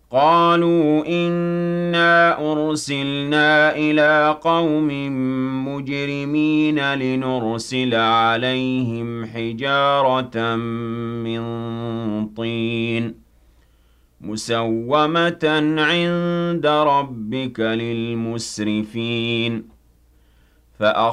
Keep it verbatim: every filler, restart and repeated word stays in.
قالوا إنا أرسلنا إلى قوم مجرمين لنرسل عليهم حجارة من طين مسومة عند ربك للمسرفين فأخذ